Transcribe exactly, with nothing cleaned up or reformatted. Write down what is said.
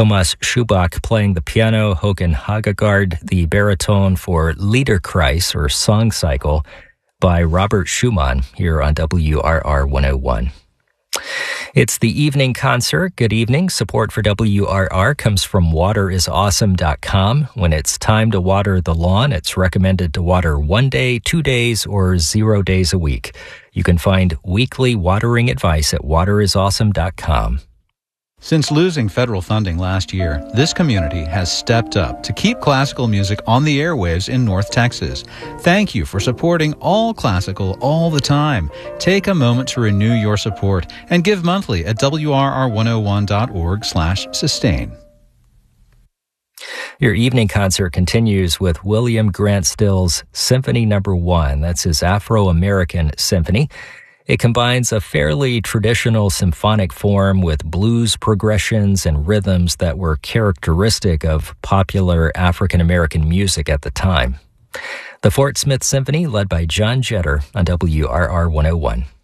Thomas Schubach playing the piano, Håkan Hagegard the baritone for Liederkreis, or Song Cycle, by Robert Schumann, here on W R R one oh one. It's the evening concert. Good evening. Support for W R R comes from water is awesome dot com. When it's time to water the lawn, it's recommended to water one day, two days, or zero days a week. You can find weekly watering advice at water is awesome dot com. Since losing federal funding last year, this community has stepped up to keep classical music on the airwaves in North Texas. Thank you for supporting all classical all the time. Take a moment to renew your support and give monthly at W R R one oh one dot org slash sustain. Your evening concert continues with William Grant Still's Symphony Number One. That's his Afro-American symphony. It combines a fairly traditional symphonic form with blues progressions and rhythms that were characteristic of popular African-American music at the time. The Fort Smith Symphony, led by John Jetter on W R R one oh one.